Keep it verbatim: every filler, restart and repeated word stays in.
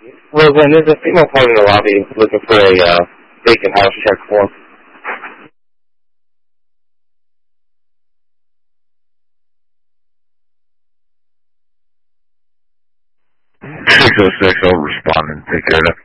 Roseland, there's a female part in the lobby looking for a uh, vacant house check form. six oh six, I'll respond and take care of that.